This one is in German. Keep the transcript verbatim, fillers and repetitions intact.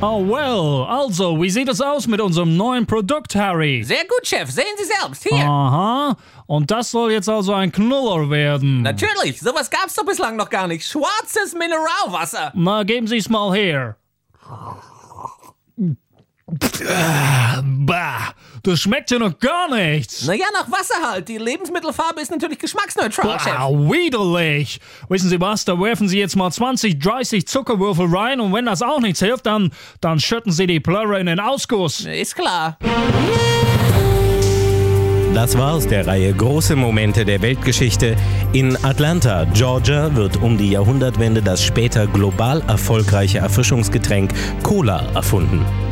Oh well, also, wie sieht es aus mit unserem neuen Produkt, Harry? Sehr gut, Chef. Sehen Sie selbst. Hier. Aha, und das soll jetzt also ein Knuller werden. Natürlich, sowas gab's doch bislang noch gar nicht. Schwarzes Mineralwasser. Na, geben Sie es mal her. Ah, bah, das schmeckt ja noch gar nichts. Naja, nach Wasser halt. Die Lebensmittelfarbe ist natürlich geschmacksneutral, Chef. Ah, widerlich. Wissen Sie was, da werfen Sie jetzt mal zwanzig, dreißig Zuckerwürfel rein und wenn das auch nichts hilft, dann, dann schütten Sie die Plörre in den Ausguss. Ist klar. Das war aus der Reihe Große Momente der Weltgeschichte. In Atlanta, Georgia, wird um die Jahrhundertwende das später global erfolgreiche Erfrischungsgetränk Cola erfunden.